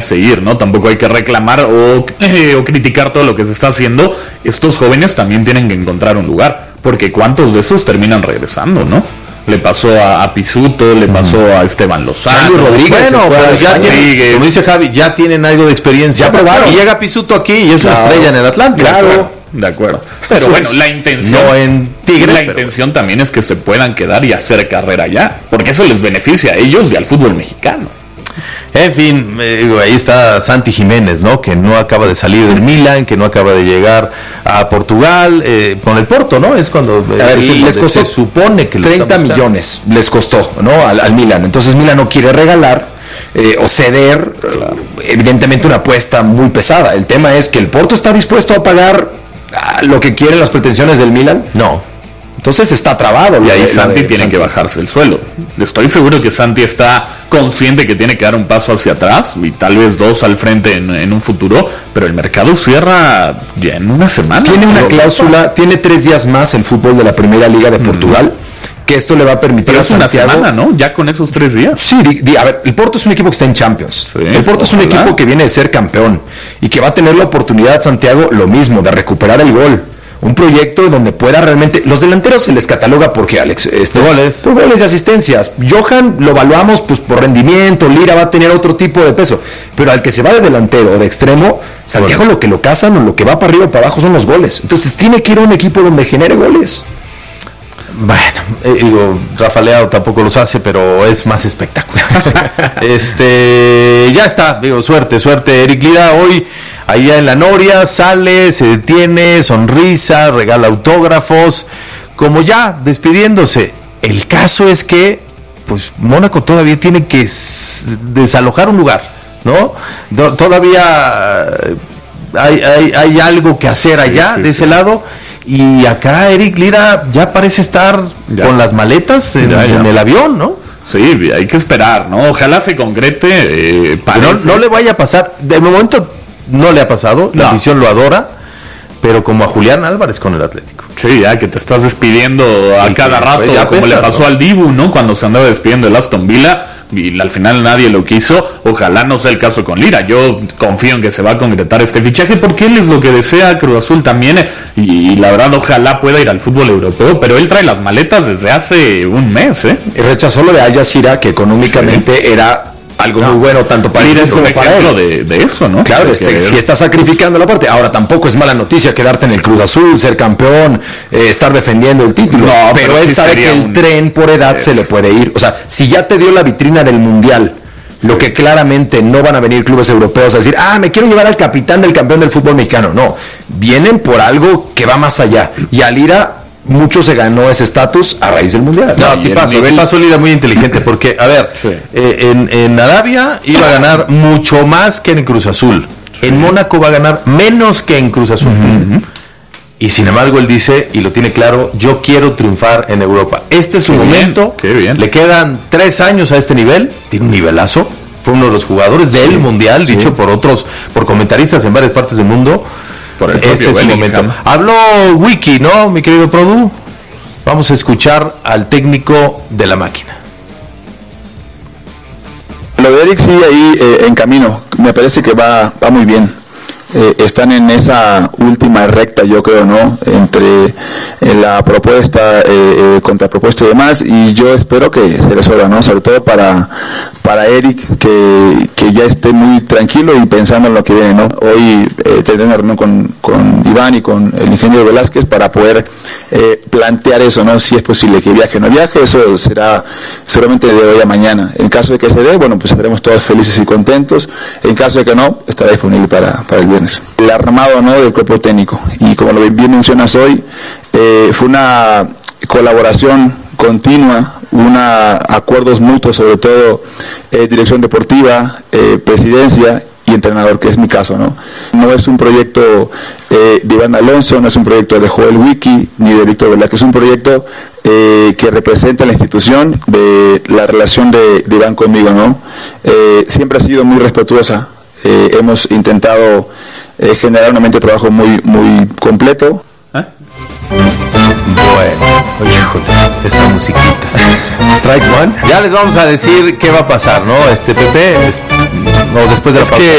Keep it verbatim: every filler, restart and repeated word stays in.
seguir, ¿no? Tampoco hay que reclamar o, eh, o criticar todo lo que se está haciendo. Estos jóvenes también tienen que encontrar un lugar, porque ¿cuántos de esos terminan regresando, no? Le pasó a, a Pisuto, le pasó mm. a Esteban Lozano, Rodríguez, bueno, pero ya tienen, como dice Javi, ya tienen algo de experiencia. Ya probaron. Y llega Pisuto aquí y es claro. una estrella en el Atlántico. Claro. De acuerdo. De acuerdo. Pero Eso bueno, es, la intención no en Tigres, la intención bueno. también es que se puedan quedar y hacer carrera allá, porque eso les beneficia a ellos y al fútbol mexicano. En fin, eh, ahí está Santi Jiménez, ¿no? Que no acaba de salir del Milan, que no acaba de llegar a Portugal, eh, con el Porto, ¿no? Es cuando eh, ver, es les costó se supone que treinta millones, les costó, ¿no? Al, al Milan. Entonces Milan no quiere regalar eh, o ceder, claro. evidentemente una apuesta muy pesada. El tema es que el Porto está dispuesto a pagar lo que quieren las pretensiones del Milan. No. Entonces está trabado. Y ahí de, Santi de tiene Santi. que bajarse el suelo. Estoy seguro que Santi está consciente que tiene que dar un paso hacia atrás y tal vez dos al frente en, en un futuro, pero el mercado cierra ya en una semana. Tiene una cláusula, tiene tres días más el fútbol de la Primera Liga de Portugal, mm. que esto le va a permitir pero a es Santiago... una semana, ¿no? Ya con esos tres días. Sí, di, di, a ver, el Porto es un equipo que está en Champions. Sí, el Porto ojalá. es un equipo que viene de ser campeón y que va a tener la oportunidad, Santiago, lo mismo, de recuperar el gol. Un proyecto donde pueda realmente... Los delanteros se les cataloga porque, Alex, este, goles. Por goles y asistencias. Johan lo evaluamos pues por rendimiento, Lira va a tener otro tipo de peso. Pero al que se va de delantero o de extremo, Santiago bueno. lo que lo cazan o lo que va para arriba o para abajo son los goles. Entonces tiene que ir a un equipo donde genere goles. Bueno, eh, digo, Rafa Leao tampoco los hace, pero es más espectacular. este, ya está, digo, suerte, suerte, Eric Lira, hoy... Allá en la Noria, sale, se detiene, sonrisa, regala autógrafos, como ya despidiéndose. El caso es que, pues, Mónaco todavía tiene que desalojar un lugar, ¿no? Todavía hay, hay, hay algo que hacer allá, sí, sí, de ese sí. lado. Y acá Eric Lira ya parece estar ya. con las maletas en, ya, ya. en el avión, ¿no? Sí, hay que esperar, ¿no? Ojalá se concrete. Eh, no, no le vaya a pasar, de momento... No le ha pasado, la no. afición lo adora, pero como a Julián Álvarez con el Atlético. Sí, ya que te estás despidiendo a sí, cada rato, como pestas, le pasó ¿no? al Dibu, ¿no? Cuando se andaba despidiendo el Aston Villa y al final nadie lo quiso. Ojalá no sea el caso con Lira. Yo confío en que se va a concretar este fichaje porque él es lo que desea Cruz Azul también y, y la verdad ojalá pueda ir al fútbol europeo, pero él trae las maletas desde hace un mes, ¿eh? Y rechazó lo de Al Jazeera, que económicamente sí. era... algo no. muy bueno tanto para ir como para él de, de eso, ¿no? Claro, este, si está sacrificando la parte. Ahora tampoco es mala noticia quedarte en el Cruz Azul, ser campeón, eh, estar defendiendo el título. No, pero, pero él sí sabe que el un... tren por edad es. se le puede ir. O sea, si ya te dio la vitrina del Mundial, lo que claramente no van a venir clubes europeos a decir, ah, me quiero llevar al capitán del campeón del fútbol mexicano. No, vienen por algo que va más allá. Y al Lira mucho se ganó ese estatus a raíz del Mundial. No, no tipazo, nivel... paso Lira muy inteligente, porque, a ver, sí. eh, en, en Arabia iba a ganar mucho más que en Cruz Azul. Sí. En Mónaco va a ganar menos que en Cruz Azul. Uh-huh. Y sin embargo él dice, y lo tiene claro, yo quiero triunfar en Europa. Este es su qué momento, bien, qué bien. Le quedan tres años a este nivel, tiene un nivelazo, fue uno de los jugadores sí. del Mundial, sí. dicho por otros, por comentaristas en varias partes del mundo. Por el este es su momento. Habló Wiki, ¿no, mi querido Produ? Vamos a escuchar al técnico de la máquina. Lo de Eric sí ahí eh, en camino, me parece que va, va muy bien. Eh, están en esa última recta, yo creo, ¿no? Entre eh, la propuesta, eh, eh, contrapropuesta y demás, y yo espero que se resuelva, ¿no? Sobre todo para para Eric, que, que ya esté muy tranquilo y pensando en lo que viene, ¿no? Hoy eh, tendré una reunión con, con Iván y con el ingeniero Velázquez para poder eh, plantear eso, ¿no? Si es posible que viaje o no viaje, eso será seguramente de hoy a mañana. En caso de que se dé, bueno, pues estaremos todos felices y contentos. En caso de que no, estará disponible para, para el viernes. El armado, ¿no?, del cuerpo técnico, y como lo bien mencionas hoy, eh, fue una colaboración continua, una acuerdos mutuos, sobre todo eh, dirección deportiva, eh, presidencia y entrenador, que es mi caso, ¿no? No es un proyecto eh, de Iván Alonso, no es un proyecto de Joel Wiki ni de Víctor Velázquez, es un proyecto eh, que representa la institución, de la relación de, de Iván conmigo, ¿no? Eh, siempre ha sido muy respetuosa, eh, hemos intentado eh, generar un ambiente de trabajo muy, muy completo. ¿Eh? Bueno, híjole, esa musiquita. Strike one. Ya les vamos a decir qué va a pasar, ¿no? Este Pepe, es, no, después de la es pausa. que